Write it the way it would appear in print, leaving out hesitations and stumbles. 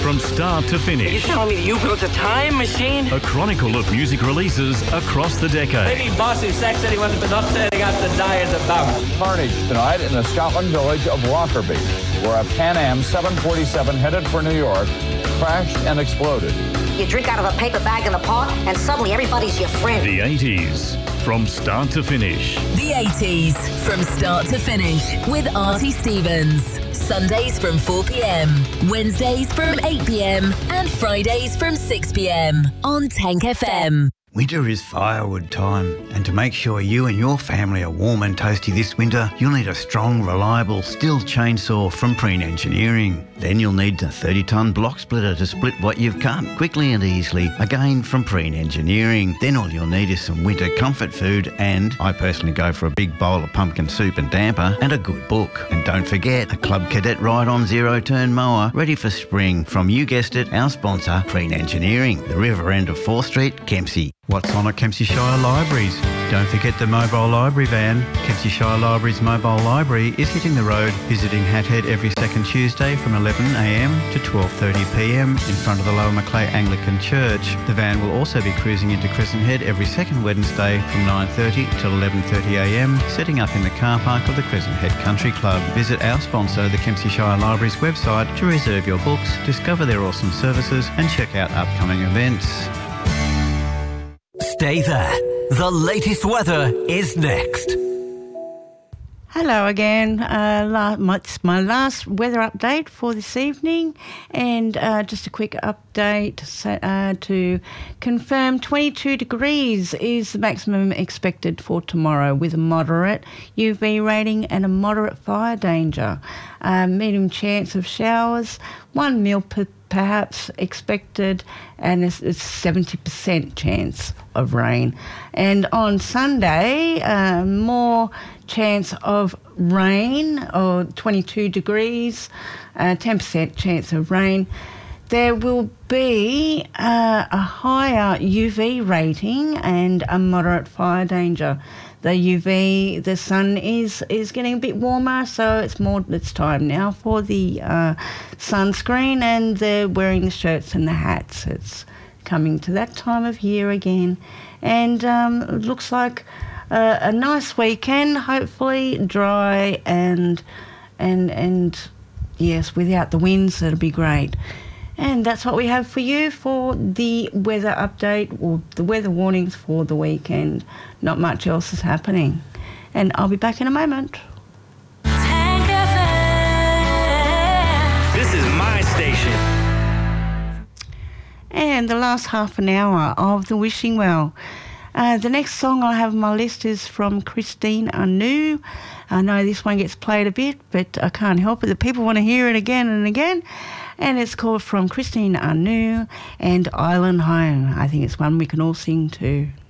from start to You finish. telling me you built a time machine? A chronicle of music releases across the decade. Maybe boss who sacks anyone for not setting out to die as a bum. Carnage tonight in the Scotland village of Lockerbie, where a Pan Am 747 headed for New York crashed and exploded. You drink out of a paper bag in the park, and suddenly everybody's your friend. The 80s, from start to finish. The 80s, from start to finish, with Artie Stevens. Sundays from 4 p.m, Wednesdays from 8 p.m, and Fridays from 6 p.m. on Tank FM. Winter is firewood time, and to make sure you and your family are warm and toasty this winter, you'll need a strong, reliable Stihl chainsaw from Preen Engineering. Then you'll need a 30-tonne block splitter to split what you've cut quickly and easily, again from Preen Engineering. Then all you'll need is some winter comfort food, and I personally go for a big bowl of pumpkin soup and damper, and a good book. And don't forget, a Club Cadet ride-on zero-turn mower ready for spring from, you guessed it, our sponsor, Preen Engineering, the river end of 4th Street, Kempsey. What's on at Kempsey Shire Libraries? Don't forget the mobile library van. Kempsey Shire Libraries mobile library is hitting the road, visiting Hathead every second Tuesday from 11am to 12:30pm in front of the Lower Macleay Anglican Church. The van will also be cruising into Crescent Head every second Wednesday from 9:30 till 11:30am, setting up in the car park of the Crescent Head Country Club. Visit our sponsor, the Kempsey Shire Libraries website, to reserve your books, discover their awesome services and check out upcoming events. Stay there. The latest weather is next. Hello again. It's my last weather update for this evening, and just a quick update to confirm 22 degrees is the maximum expected for tomorrow, with a moderate UV rating and a moderate fire danger. Medium chance of showers, 1 mil perhaps expected, and it's 70% chance of rain. And on Sunday, more chance of rain, or 22 degrees, 10% chance of rain. There will be a higher UV rating and a moderate fire danger. The sun is getting a bit warmer, so it's time now for the sunscreen, and they're wearing the shirts and the hats. It's coming to that time of year again, and it looks like a nice weekend, hopefully dry and yes, without the winds. That'll be great. And that's what we have for you for the weather update, or the weather warnings for the weekend. Not much else is happening. And I'll be back in a moment. This is my station. And the last half an hour of the Wishing Well. The next song I have on my list is from Christine Anu. I know this one gets played a bit, but I can't help it. The people want to hear it again and again. And it's called From Christine Anu and Island Home. I think it's one we can all sing to.